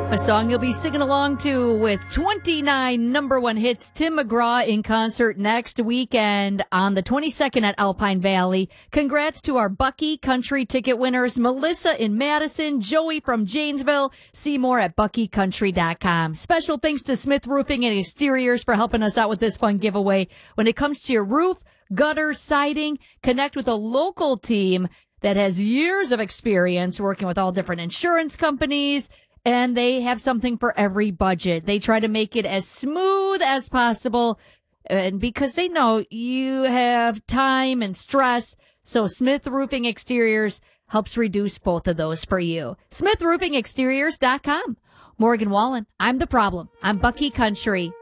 A song you'll be singing along to with 29 number one hits. Tim McGraw in concert next weekend on the 22nd at Alpine Valley. Congrats to our Bucky Country ticket winners, Melissa in Madison, Joey from Janesville. See more at buckycountry.com. Special thanks to Smith Roofing and Exteriors for helping us out with this fun giveaway. When it comes to your roof, gutter, siding, connect with a local team that has years of experience working with all different insurance companies. And they have something for every budget. They try to make it as smooth as possible. And because they know you have time and stress. So Smith Roofing Exteriors helps reduce both of those for you. SmithRoofingExteriors.com. Morgan Wallen, I'm the problem. I'm Bucky Country.